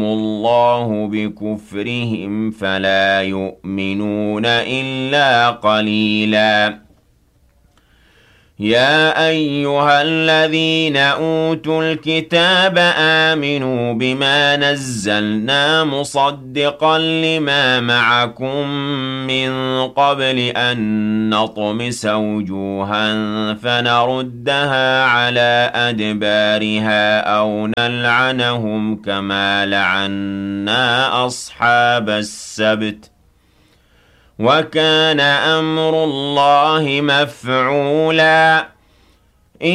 الله بكفرهم فلا يؤمنون إلا قليلا يا أيها الذين أوتوا الكتاب آمنوا بما نزلنا مصدقا لما معكم من قبل أن نطمس وجوها فنردها على أدبارها أو نلعنهم كما لعنا أصحاب السبت وكان أمر الله مفعولا